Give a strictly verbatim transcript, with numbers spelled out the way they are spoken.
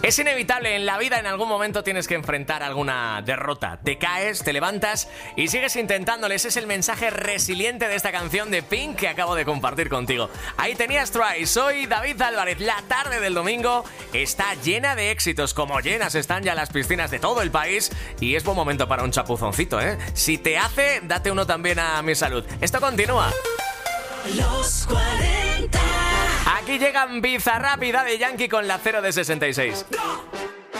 Es inevitable, en la vida en algún momento tienes que enfrentar alguna derrota. Te caes, te levantas y sigues intentándolo. Ese es el mensaje resiliente de esta canción de Pink que acabo de compartir contigo. Ahí tenías Try. Soy David Álvarez. La tarde del domingo está llena de éxitos, como llenas están ya las piscinas de todo el país, y es buen momento para un chapuzoncito, ¿eh? Si te hace, date uno también a Mi Salud. Esto continúa. Los cuarenta. Aquí llegan Bizarrap y Daddy Yankee con la cero de sesenta y seis.